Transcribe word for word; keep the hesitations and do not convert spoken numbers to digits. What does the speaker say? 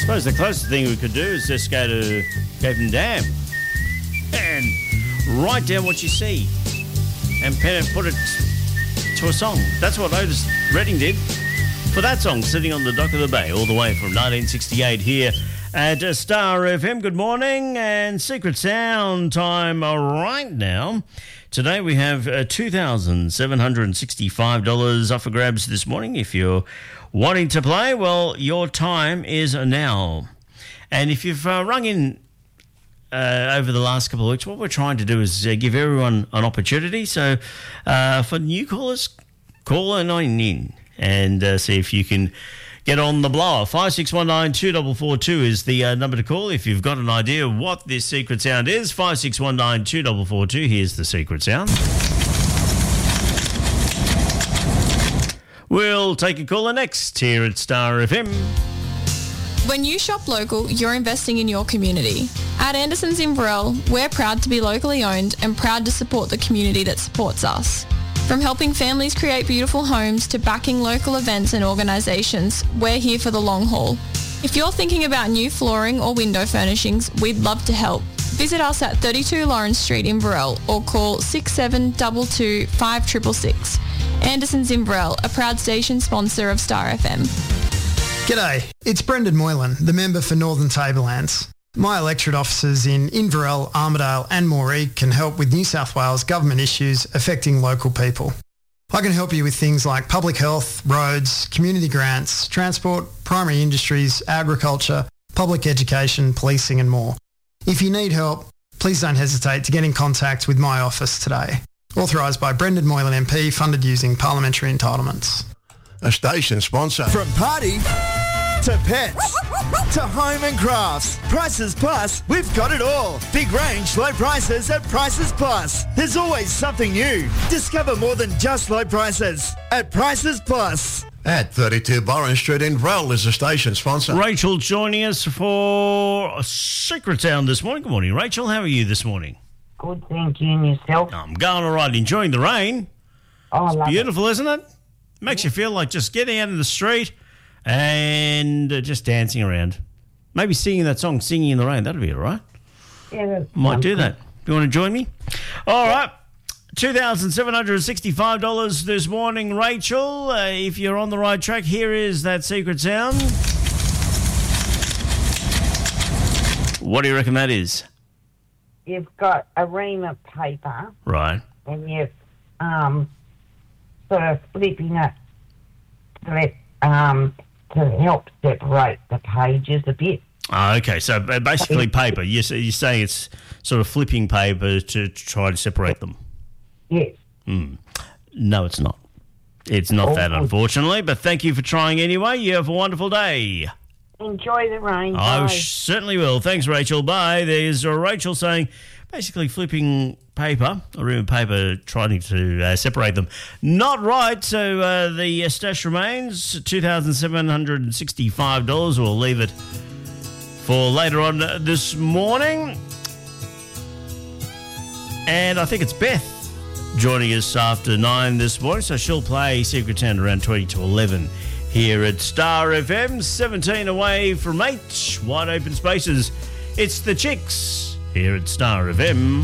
suppose the closest thing we could do is just go to Gaven Dam and write down what you see and pen and put it to a song. That's what Otis Redding did for that song, Sitting on the Dock of the Bay, all the way from nineteen sixty-eight here at uh, Star F M. Good morning, and Secret Sound time right now. Today we have uh, two thousand seven hundred sixty-five dollars up for grabs this morning. If you're wanting to play, well, your time is now. And if you've uh, rung in uh, over the last couple of weeks, what we're trying to do is uh, give everyone an opportunity. So uh, for new callers, call a nine in and uh, see if you can get on the blower. five six one nine two four four two is the uh, number to call if you've got an idea what this secret sound is. five six one nine two four four two. Here's the secret sound. We'll take a caller next here at Star F M. When you shop local, you're investing in your community. At Anderson's Inverell, we're proud to be locally owned and proud to support the community that supports us. From helping families create beautiful homes to backing local events and organisations, we're here for the long haul. If you're thinking about new flooring or window furnishings, we'd love to help. Visit us at thirty-two Lawrence Street, Inverell, or call six seven two two, five six six six. Anderson's Inverell, a proud station sponsor of Star F M. G'day, it's Brendan Moylan, the member for Northern Tablelands. My electorate officers in Inverell, Armidale and Moree can help with New South Wales government issues affecting local people. I can help you with things like public health, roads, community grants, transport, primary industries, agriculture, public education, policing and more. If you need help, please don't hesitate to get in contact with my office today. Authorised by Brendan Moylan M P, funded using parliamentary entitlements. A station sponsor. From party to pets to home and crafts. Prices Plus, we've got it all. Big range, low prices at Prices Plus. There's always something new. Discover more than just low prices at Prices Plus. At thirty-two Boren Street in Rowell is a station sponsor. Rachel joining us for a Secret Sound this morning. Good morning, Rachel. How are you this morning? Good, thank you. And yourself? I'm going all right. Enjoying the rain. Oh, I It's love beautiful, isn't it? Makes you feel like just getting out in the street and uh, just dancing around. Maybe singing that song, Singing in the Rain. That'd be all right. it. Yeah, that's Might do good. that. Do you want to join me? All right. two thousand seven hundred sixty-five dollars this morning, Rachel. Uh, if you're on the right track, here is that secret sound. What do you reckon that is? You've got a ream of paper Right. and you've um, sort of flipping it to, let, um, to help separate the pages a bit. Oh, okay, so uh, basically paper. You're, you're saying it's sort of flipping paper to try to separate them. Yes. Mm. No, it's not. It's not Oh, that, good. unfortunately, but thank you for trying anyway. You have a wonderful day. Enjoy the rain. I Bye. certainly will. Thanks, Rachel. Bye. There's uh, Rachel saying basically flipping paper, a ream of paper, trying to uh, separate them. Not right. So uh, the uh, stash remains two thousand seven hundred sixty-five dollars. We'll leave it for later on uh, this morning. And I think it's Beth joining us after nine this morning. So she'll play Secret Sound around twenty to eleven. Here at Star F M, seventeen away from eight, wide open spaces. It's the Chicks here at Star F M.